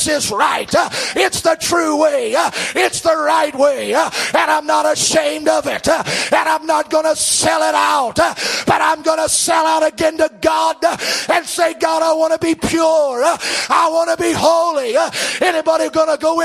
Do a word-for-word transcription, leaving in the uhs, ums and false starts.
this is right. It's the true way. It's the right way. And I'm not ashamed of it. And I'm not going to sell it out. But I'm going to sell out again to God and say, God, I want to be pure. I want to be holy. Anybody going to go in